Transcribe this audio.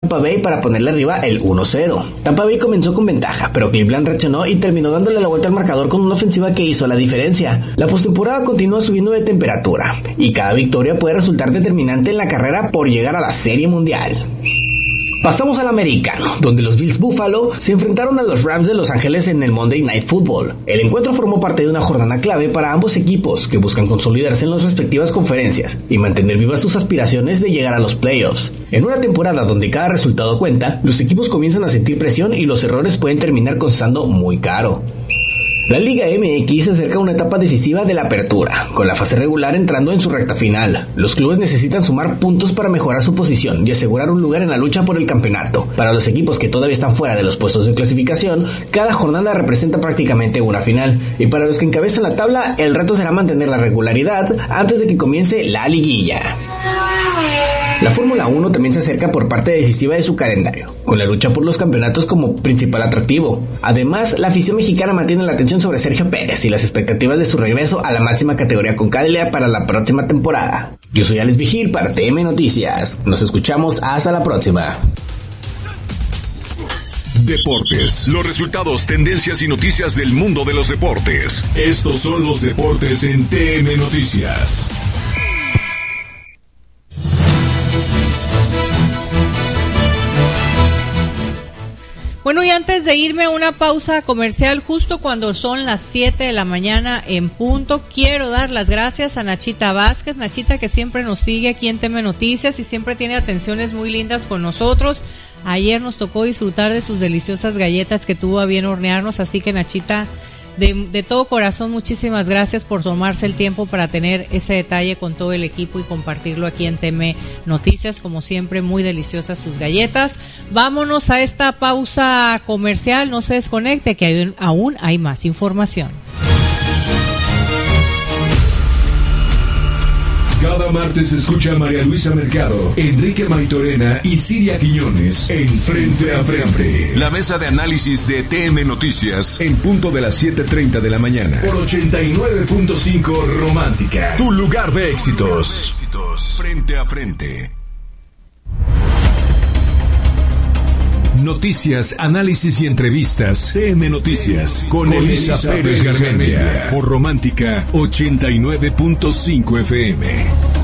Tampa Bay para ponerle arriba el 1-0. Tampa Bay comenzó con ventaja, pero Cleveland reaccionó y terminó dándole la vuelta al marcador con una ofensiva que hizo la diferencia. La postemporada continúa subiendo de temperatura y cada victoria puede resultar determinante en la carrera por llegar a la Serie Mundial. Pasamos al americano, donde los Bills Buffalo se enfrentaron a los Rams de Los Ángeles en el Monday Night Football. El encuentro formó parte de una jornada clave para ambos equipos que buscan consolidarse en las respectivas conferencias y mantener vivas sus aspiraciones de llegar a los playoffs. En una temporada donde cada resultado cuenta, los equipos comienzan a sentir presión y los errores pueden terminar costando muy caro. La Liga MX se acerca a una etapa decisiva de la apertura, con la fase regular entrando en su recta final. Los clubes necesitan sumar puntos para mejorar su posición y asegurar un lugar en la lucha por el campeonato. Para los equipos que todavía están fuera de los puestos de clasificación, cada jornada representa prácticamente una final. Y para los que encabezan la tabla, el reto será mantener la regularidad antes de que comience la liguilla. La Fórmula 1 también se acerca por parte decisiva de su calendario, con la lucha por los campeonatos como principal atractivo. Además, la afición mexicana mantiene la atención sobre Sergio Pérez y las expectativas de su regreso a la máxima categoría con Cadillac para la próxima temporada. Yo soy Alex Vigil para TM Noticias. Nos escuchamos hasta la próxima. Deportes, los resultados, tendencias y noticias del mundo de los deportes. Estos son los deportes en TM Noticias. Bueno, y antes de irme a una pausa comercial, justo cuando son las 7 de la mañana en punto, quiero dar las gracias a Nachita Vázquez, Nachita que siempre nos sigue aquí en TM Noticias y siempre tiene atenciones muy lindas con nosotros. Ayer nos tocó disfrutar de sus deliciosas galletas que tuvo a bien hornearnos, así que Nachita, de todo corazón, muchísimas gracias por tomarse el tiempo para tener ese detalle con todo el equipo y compartirlo aquí en TM Noticias. Como siempre, muy deliciosas sus galletas. Vámonos a esta pausa comercial, no se desconecte que aún hay más información. Cada martes escucha a María Luisa Mercado, Enrique Maitorena y Siria Quiñones en Frente a Frente. La mesa de análisis de TM Noticias en punto de las 7:30 de la mañana. Por 89.5 Romántica. Tu lugar de éxitos. Frente a Frente. Noticias, análisis y entrevistas. TM Noticias con Elisa Pérez Garmendia. Por Romántica 89.5 FM.